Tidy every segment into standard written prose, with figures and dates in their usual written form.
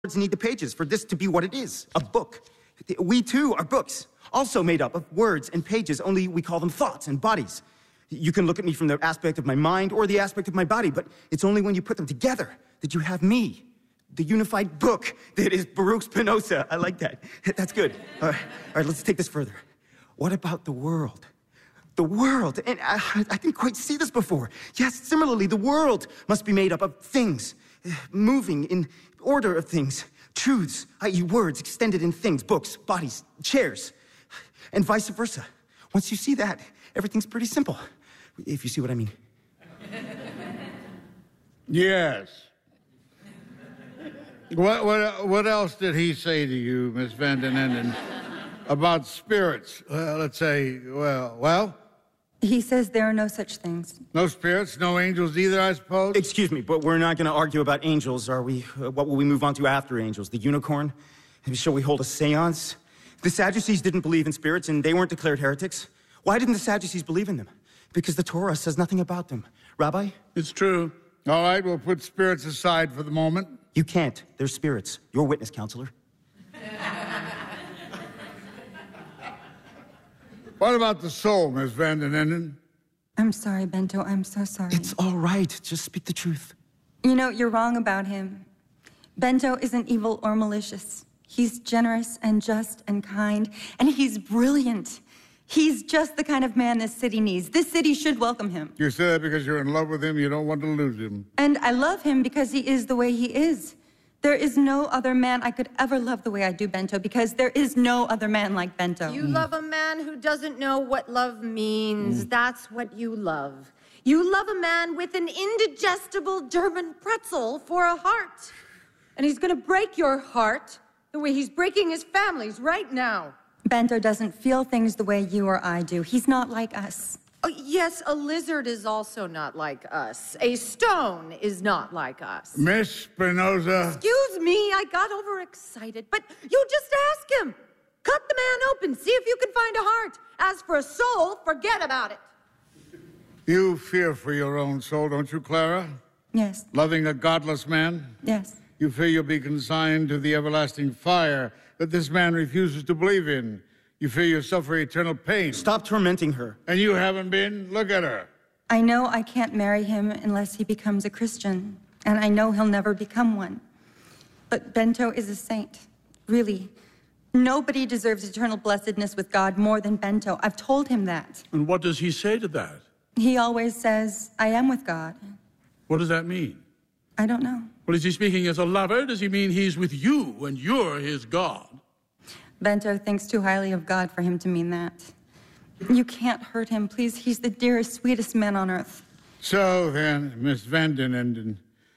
Words need the pages for this to be what it is, a book. We too are books, also made up of words and pages, only we call them thoughts and bodies. You can look at me from the aspect of my mind or the aspect of my body, but it's only when you put them together that you have me, the unified book that is Baruch Spinoza. I like that. That's good. All right, let's take this further. What about the world? The world, and I didn't quite see this before. Yes, similarly, the world must be made up of things, moving in order of things, truths, i.e. words extended in things, books, bodies, chairs, and vice versa. Once you see that, everything's pretty simple, if you see what I mean. Yes. What else did he say to you, Miss Van den Enden, about spirits? Let's say, well? He says there are no such things. No spirits, no angels either, I suppose? Excuse me, but we're not going to argue about angels, are we? What will we move on to after angels? The unicorn? Shall we hold a seance? The Sadducees didn't believe in spirits, and they weren't declared heretics. Why didn't the Sadducees believe in them? Because the Torah says nothing about them. Rabbi? It's true. All right, we'll put spirits aside for the moment. You can't. They're spirits. Your witness, counselor. What about the soul, Miss Van den Enden? I'm sorry, Bento. I'm so sorry. It's all right. Just speak the truth. You know, you're wrong about him. Bento isn't evil or malicious. He's generous and just and kind, and he's brilliant. He's just the kind of man this city needs. This city should welcome him. You say that because you're in love with him, you don't want to lose him. And I love him because he is the way he is. There is no other man I could ever love the way I do Bento, because there is no other man like Bento. You love a man who doesn't know what love means. That's what you love. You love a man with an indigestible German pretzel for a heart. And he's gonna break your heart the way he's breaking his family's right now. Bento doesn't feel things the way you or I do. He's not like us. Oh, yes, a lizard is also not like us. A stone is not like us. Miss Spinoza. Excuse me, I got overexcited, but you just ask him. Cut the man open, see if you can find a heart. As for a soul, forget about it. You fear for your own soul, don't you, Clara? Yes. Loving a godless man? Yes. You fear you'll be consigned to the everlasting fire that this man refuses to believe in. You fear you'll suffer eternal pain. Stop tormenting her. And you haven't been? Look at her. I know I can't marry him unless he becomes a Christian, and I know he'll never become one. But Bento is a saint. Really. Nobody deserves eternal blessedness with God more than Bento. I've told him that. And what does he say to that? He always says, I am with God. What does that mean? I don't know. Well, is he speaking as a lover? Does he mean he's with you and you're his God? Bento thinks too highly of God for him to mean that. You can't hurt him, please. He's the dearest, sweetest man on earth. So then, Miss Van den Enden,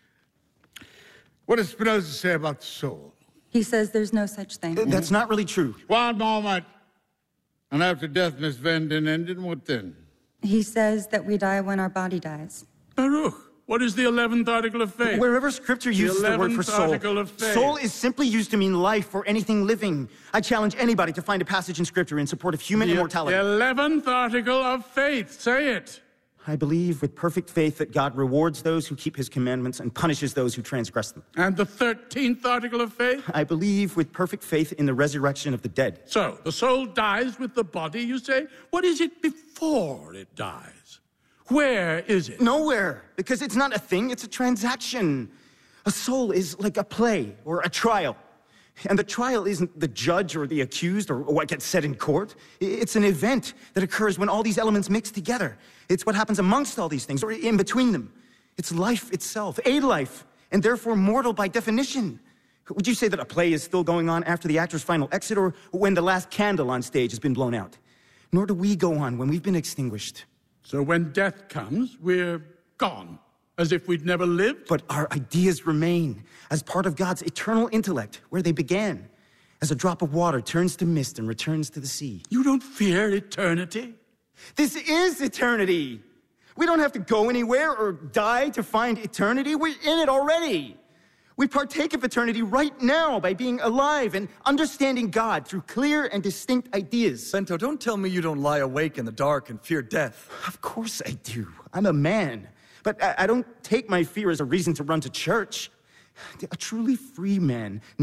what does Spinoza say about the soul? He says there's no such thing. That's not really true. One moment. And after death, Miss Van den Enden, what then? He says that we die when our body dies. Baruch, what is the 11th article of faith? Wherever scripture uses the word for 11th soul, article of faith. soul is simply used to mean life or anything living. I challenge anybody to find a passage in scripture in support of human immortality. The 11th article of faith. Say it. I believe with perfect faith that God rewards those who keep his commandments and punishes those who transgress them. And the 13th article of faith? I believe with perfect faith in the resurrection of the dead. So, the soul dies with the body, you say? What is it before it dies? Where is it? Nowhere, because it's not a thing, it's a transaction. A soul is like a play or a trial. And the trial isn't the judge or the accused or what gets said in court. It's an event that occurs when all these elements mix together. It's what happens amongst all these things or in between them. It's life itself, a life, and therefore mortal by definition. Would you say that a play is still going on after the actor's final exit or when the last candle on stage has been blown out? Nor do we go on when we've been extinguished. So when death comes, we're gone, as if we'd never lived? But our ideas remain as part of God's eternal intellect, where they began, as a drop of water turns to mist and returns to the sea. You don't fear eternity? This is eternity. We don't have to go anywhere or die to find eternity. We're in it already. We partake of eternity right now by being alive and understanding God through clear and distinct ideas. Bento, don't tell me you don't lie awake in the dark and fear death. Of course I do. I'm a man. But I don't take my fear as a reason to run to church. A truly free man